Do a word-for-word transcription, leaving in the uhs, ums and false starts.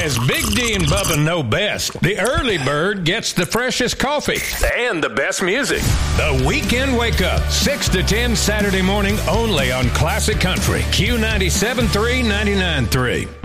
As Big D and Bubba know best, the early bird gets the freshest coffee and the best music. The Weekend Wake Up, six to ten Saturday morning only on Classic Country, Q ninety-seven point three, ninety-nine point three.